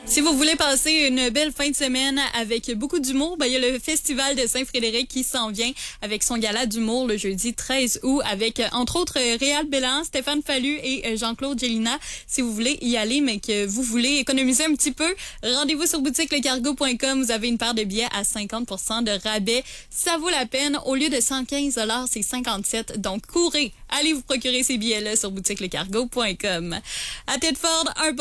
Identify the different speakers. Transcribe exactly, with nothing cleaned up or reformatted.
Speaker 1: Si vous voulez passer une belle fin de semaine avec beaucoup d'humour, ben, il y a le Festival de Saint-Frédéric qui s'en vient avec son gala d'humour le jeudi treize août avec, entre autres, Réal Bélan, Stéphane Fallu et Jean-Claude Gélina. Si vous voulez y aller, mais que vous voulez économiser un petit peu, rendez-vous sur boutique le cargo point com. Vous avez une paire de billets à cinquante pour cent de rabais. Ça vaut la peine. Au lieu de cent quinze dollars, c'est cinquante-sept. Donc, courez! Allez vous procurer ces billets-là sur boutique le cargo point com. À Tedford, un